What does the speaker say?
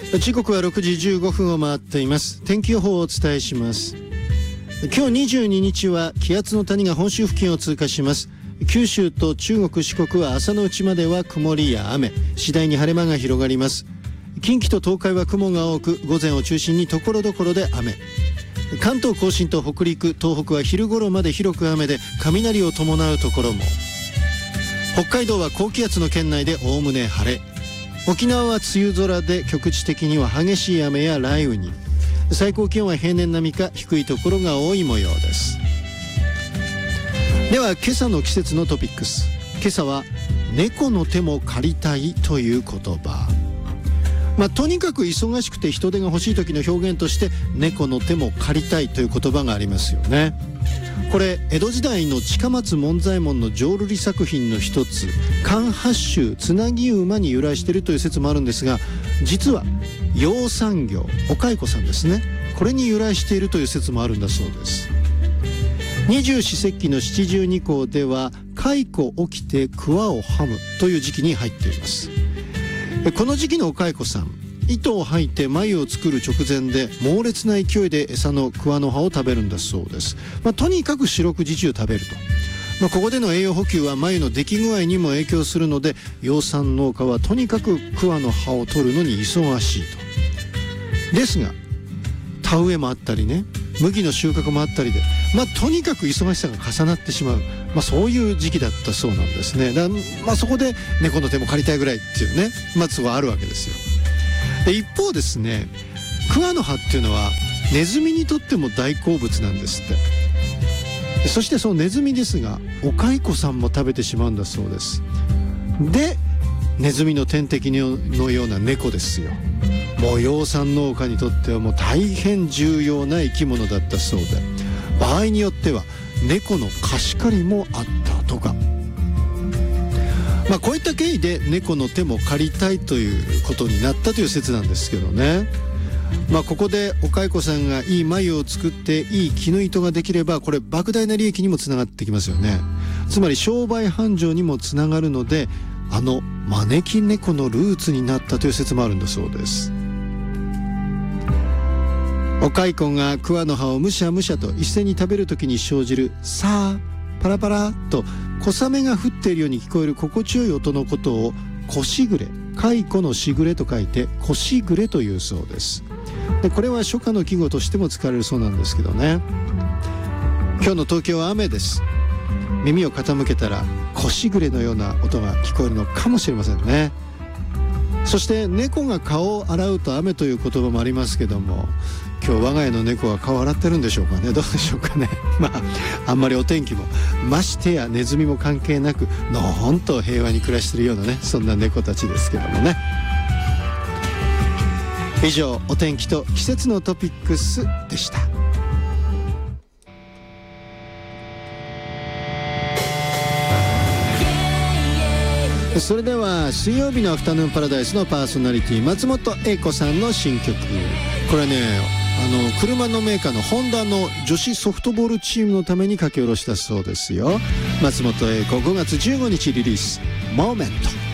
時刻は6時15分を回っています。天気予報をお伝えします。今日22日は気圧の谷が本州付近を通過します。九州と中国四国は朝のうちまでは曇りや雨、次第に晴れ間が広がります。近畿と東海は雲が多く、午前を中心に所々で雨。関東甲信と北陸、東北は昼頃まで広く雨で雷を伴うところも。北海道は高気圧の圏内でおおむね晴れ。沖縄は梅雨空で局地的には激しい雨や雷雨に。最高気温は平年並みか低いところが多い模様です。では今朝の季節のトピックス。今朝は猫の手も借りたいという言葉。とにかく忙しくて人手が欲しい時の表現として猫の手も借りたいという言葉がありますよね。これ江戸時代の近松門左衛門の浄瑠璃作品の一つ関八州つなぎ馬に由来しているという説もあるんですが、実は養蚕業お蚕さんですね、これに由来しているという説もあるんだそうです。二十四節気の七十二候では蚕起きて桑をはむという時期に入っています。この時期のお蚕さん、糸を吐いて繭を作る直前で猛烈な勢いで餌の桑の葉を食べるんだそうです。とにかく四六時中食べると。ここでの栄養補給は繭の出来具合にも影響するので、養蚕農家はとにかく桑の葉を取るのに忙しいと。ですが田植えもあったりね、麦の収穫もあったりで、とにかく忙しさが重なってしまう、そういう時期だったそうなんですね。そこで猫の手も借りたいぐらいっていうね、そこはあるわけですよ。で一方ですね、桑の葉っていうのはネズミにとっても大好物なんですって。そしてそのネズミですがお蚕さんも食べてしまうんだそうです。でネズミの天敵のような猫ですよ。もう養蚕農家にとってはもう大変重要な生き物だったそうで、場合によっては猫の貸し借りもあったとか。こういった経緯で猫の手も借りたいということになったという説なんですけどね。ここでお蚕さんがいい繭を作っていい絹糸ができれば、これ莫大な利益にもつながってきますよね。つまり商売繁盛にもつながるので、招き猫のルーツになったという説もあるんだそうです。お蚕が桑の葉をむしゃむしゃと一斉に食べるときに生じるさあパラパラと小雨が降っているように聞こえる心地よい音のことをこしぐれ、蚕のしぐれと書いてこしぐれというそうです。でこれは初夏の季語としても使われるそうなんですけどね。今日の東京は雨です。耳を傾けたらこしぐれのような音が聞こえるのかもしれませんね。そして猫が顔を洗うと雨という言葉もありますけども、今日我が家の猫は顔洗ってるんでしょうかね。どうでしょうかね。あんまりお天気もましてやネズミも関係なくのほんと平和に暮らしているようなね、そんな猫たちですけどもね。以上、お天気と季節のトピックスでした。それでは水曜日のアフタヌーンパラダイスのパーソナリティ松本英子さんの新曲。これね、車のメーカーのホンダの女子ソフトボールチームのために書き下ろしたそうですよ。松本英子5月15日リリース、モーメント。